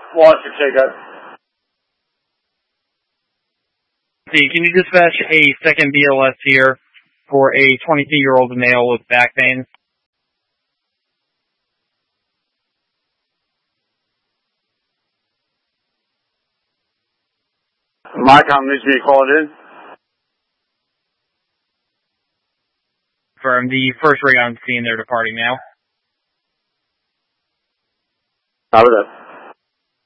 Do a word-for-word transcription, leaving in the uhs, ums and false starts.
Watch your ticket. See, can you dispatch a second B L S here for a twenty-two-year-old male with back pain? My com needs to be called in. From the first rig on scene, they're departing now. How was that?